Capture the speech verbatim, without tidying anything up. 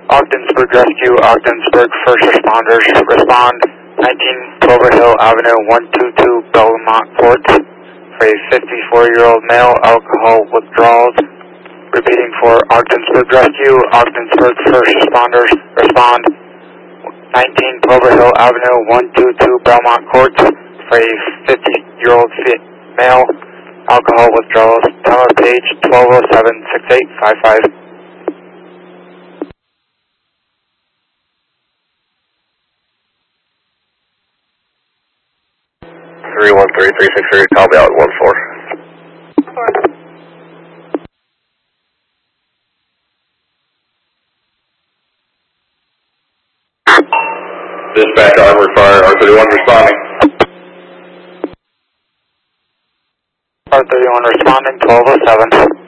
Ogdensburg Rescue, Ogdensburg First Responders, respond nineteen Clover Hill Avenue, one two two Belmont Court for a fifty-four-year-old male, alcohol withdrawals. Repeating for Ogdensburg Rescue, Ogdensburg First Responders, respond nineteen Clover Hill Avenue, one two two Belmont Court for a fifty-year-old male, alcohol withdrawals. Tyler Page, twelve oh seven, six eight five five. three one three, three six three, call me out one four. Dispatch Armored Fire, R thirty-one responding. R thirty-one responding, twelve oh seven.